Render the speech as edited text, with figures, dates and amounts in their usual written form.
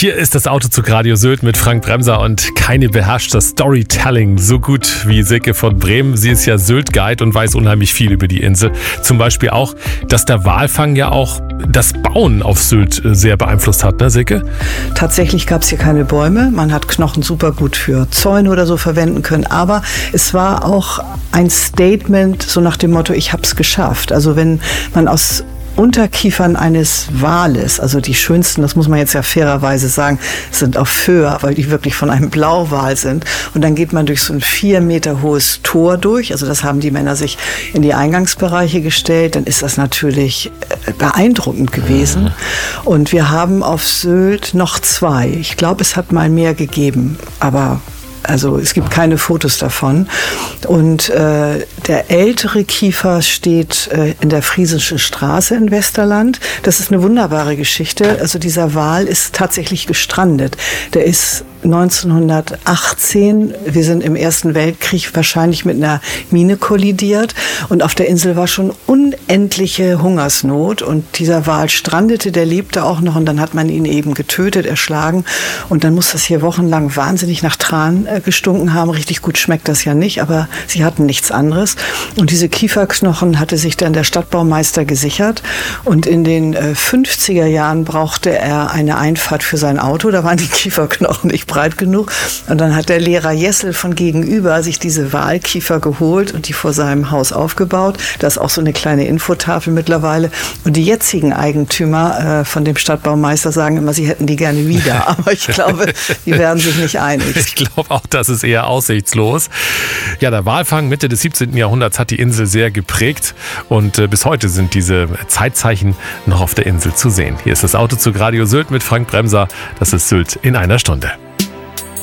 Hier ist das Autozug Radio Sylt mit Frank Bremser und keine beherrscht das Storytelling so gut wie Silke von Bremen. Sie ist ja Sylt-Guide und weiß unheimlich viel über die Insel. Zum Beispiel auch, dass der Walfang ja auch das Bauen auf Sylt sehr beeinflusst hat, ne Silke? Tatsächlich gab es hier keine Bäume. Man hat Knochen super gut für Zäune oder so verwenden können. Aber es war auch ein Statement so nach dem Motto, ich habe es geschafft. Also wenn man aus Unterkiefern eines Wales, also die schönsten, das muss man jetzt ja fairerweise sagen, sind auf Föhr, weil die wirklich von einem Blauwal sind. Und dann geht man durch so ein 4 Meter hohes Tor durch, also das haben die Männer sich in die Eingangsbereiche gestellt, dann ist das natürlich beeindruckend gewesen. Und wir haben auf Sylt noch 2. Ich glaube, es hat mal mehr gegeben, aber also es gibt keine Fotos davon. Und der ältere Kiefer steht in der Friesischen Straße in Westerland. Das ist eine wunderbare Geschichte. Also dieser Wal ist tatsächlich gestrandet. Der ist 1918, wir sind im Ersten Weltkrieg, wahrscheinlich mit einer Mine kollidiert. Und auf der Insel war schon unendliche Hungersnot. Und dieser Wal strandete, der lebte auch noch. Und dann hat man ihn eben getötet, erschlagen. Und dann muss das hier wochenlang wahnsinnig nach Tran gestunken haben. Richtig gut schmeckt das ja nicht, aber sie hatten nichts anderes. Und diese Kieferknochen hatte sich dann der Stadtbaumeister gesichert. Und in den 50er Jahren brauchte er eine Einfahrt für sein Auto. Da waren die Kieferknochen nicht breit genug. Und dann hat der Lehrer Jessel von gegenüber sich diese Walkiefer geholt und die vor seinem Haus aufgebaut. Da ist auch so eine kleine Infotafel mittlerweile. Und die jetzigen Eigentümer von dem Stadtbaumeister sagen immer, sie hätten die gerne wieder. Aber ich glaube, die werden sich nicht einig. Ich glaube auch, das ist eher aussichtslos. Ja, der Walfang Mitte des 17. Jahrhunderts hat die Insel sehr geprägt. Und bis heute sind diese Zeitzeichen noch auf der Insel zu sehen. Hier ist das Autozug Radio Sylt mit Frank Bremser. Das ist Sylt in einer Stunde.